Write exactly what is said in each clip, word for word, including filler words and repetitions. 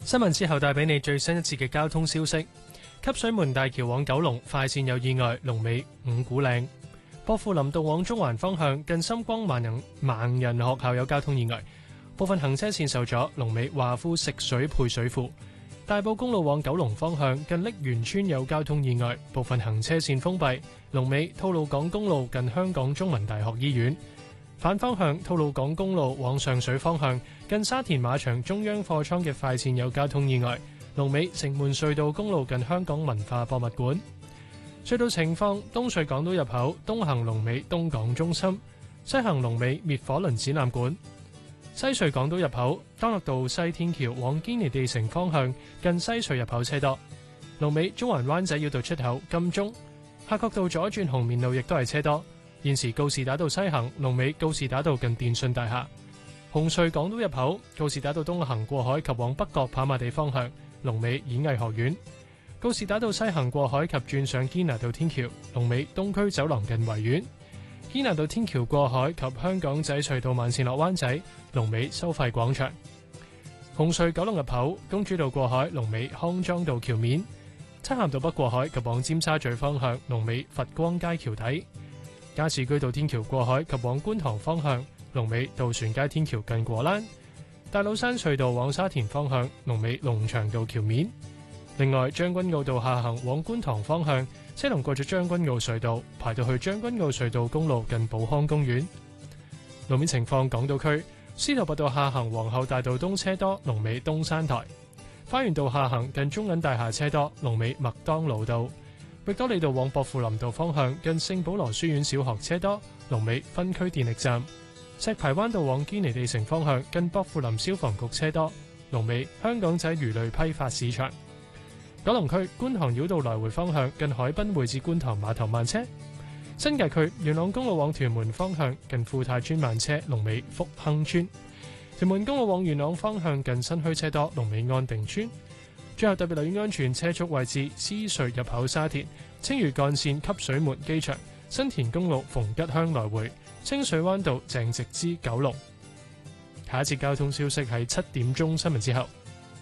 新聞之後帶俾你最新一節嘅交通消息。汲水門大橋往九龍快線有意外，龍尾五股嶺。薄扶林道往中環方向近深光盲人盲人學校有交通意外，部分行車線受阻，龍尾華富食水配水庫。大埔公路往九龍方向近瀝源村有交通意外，部分行車線封閉，龍尾吐露港公路近香港中文大學醫院。反方向吐露港公路往上水方向近沙田馬場中央貨倉嘅快線有交通意外，龍尾城門隧道公路近香港文化博物館。隧道情況：東隧港島入口東行龍尾東港中心，西行龍尾滅火輪展覽館。西隧港島入口當樂道西天橋往堅尼地城方向近西隧入口車多，龍尾中環灣仔繞道出口金鐘。夏慤道左轉紅棉路亦都係車多。現時告士打道西行龍尾告士打道近電訊大廈。紅隧港島入口告士打道東行過海及往北角跑馬地方向龍尾演藝學院。告士打道西行過海及轉上堅拿道天橋龍尾東區走廊近維園。堅拿道天橋過海及香港仔隧道慢線落灣仔龍尾收費廣場。紅隧九龍入口公主道過海龍尾康莊道橋面。漆咸道北過海及往尖沙咀方向龍尾佛光街橋底。加士居道天橋過海及往觀塘方向龍尾渡船街天橋近果欄。大老山隧道往沙田方向龍尾龍翔道橋面。另外將軍澳道下行往觀塘方向車龍過咗將軍澳隧道，排到去將軍澳隧道公路近寶康公園。路面情況：港島區司徒拔道下行皇后大道東車多，龍尾東山台；花園道下行近中銀大廈車多，龍尾麥當勞道。域多利道往薄扶林道方向近聖保羅書院小學車多，龍尾分區電力站。石排灣道往堅尼地城方向近薄扶林消防局車多，龍尾香港仔魚類批發市場。九龍區觀塘繞道來回方向近海濱匯至觀塘碼頭慢車。新界區元朗公路往屯門方向近富泰村慢車，龍尾福亨村。屯門公路往元朗方向近新墟車多，龍尾安定村。最後特別留意安全車速位置：獅隧入口沙田、青嶼幹線汲水門機場、新田公路逢吉鄉來回、清水灣道鄭直之九龍。下一節交通消息係七點鐘新聞之後。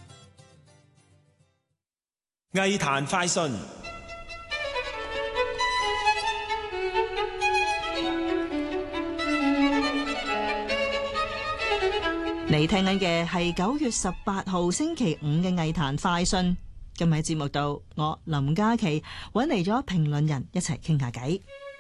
藝壇快訊。 你聽緊嘅係九月十八號星期五嘅藝壇快訊。今日喺節目度，我林嘉琪揾嚟咗評論人一齊傾下偈。